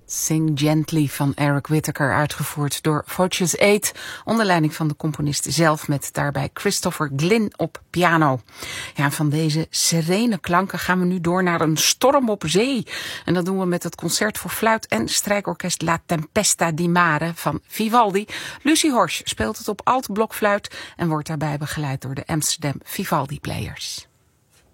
Sing Gently van Eric Whitacre, uitgevoerd door Voces 8, onder leiding van de componist zelf, met daarbij Christopher Glynn op piano. Ja, van deze serene klanken gaan we nu door naar een storm op zee. En dat doen we met het concert voor fluit en strijkorkest La Tempesta di Mare van Vivaldi. Lucie Horsch speelt het op alt blokfluit en wordt daarbij begeleid door de Amsterdam Vivaldi Players.